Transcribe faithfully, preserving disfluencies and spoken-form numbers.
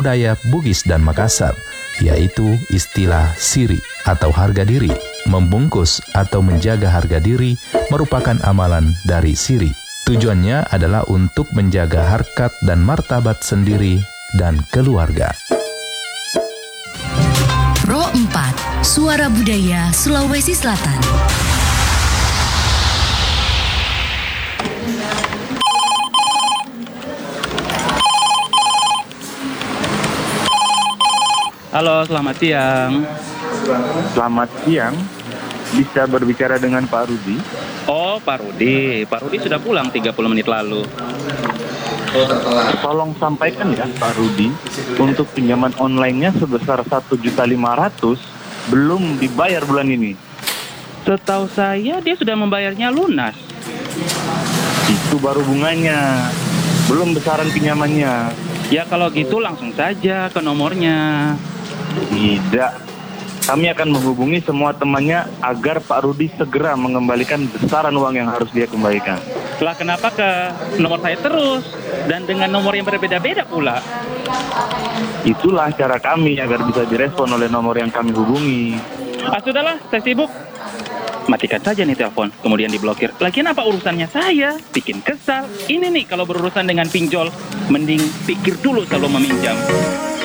budaya Bugis dan Makassar, yaitu istilah siri atau harga diri. Membungkus atau menjaga harga diri merupakan amalan dari siri. Tujuannya adalah untuk menjaga harkat dan martabat sendiri dan keluarga. Pro empat, Suara Budaya Sulawesi Selatan. Halo, selamat siang. Selamat siang, bisa berbicara dengan Pak Rudi? Oh, Pak Rudi. Pak Rudi sudah pulang tiga puluh menit lalu. Tolong sampaikan ya Pak Rudi, untuk pinjaman online-nya sebesar satu juta lima ratus ribu belum dibayar bulan ini. Setahu saya dia sudah membayarnya lunas. Itu baru bunganya, belum besaran pinjamannya. Ya kalau gitu langsung saja ke nomornya. Tidak, kami akan menghubungi semua temannya agar Pak Rudi segera mengembalikan besaran uang yang harus dia kembalikan. Lah kenapa ke nomor saya terus? Dan dengan nomor yang berbeda-beda pula. Itulah cara kami agar bisa direspon oleh nomor yang kami hubungi. Ah sudahlah, saya sibuk. Matikan saja nih telepon, kemudian diblokir. Lagian apa urusannya saya? Bikin kesal. Ini nih kalau berurusan dengan pinjol, mending pikir dulu sebelum meminjam.